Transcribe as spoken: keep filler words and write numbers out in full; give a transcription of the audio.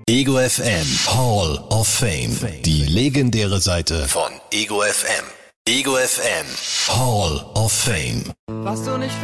Ego F M Hall of Fame. Die legendäre Seite von Ego F M. Ego F M Hall of Fame. Was du nicht